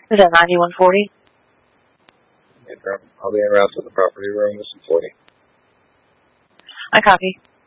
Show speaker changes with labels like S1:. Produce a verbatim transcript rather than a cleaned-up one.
S1: Is that ninety-one forty?
S2: I'll be en route to the property room. This is forty.
S1: I copy.